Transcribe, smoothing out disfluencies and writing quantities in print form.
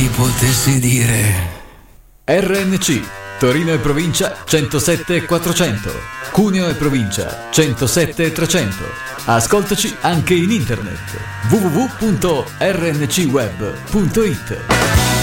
ti potessi dire. RNC, Torino e provincia 107 400, Cuneo e provincia 107 300. Ascoltaci anche in internet www.rncweb.it.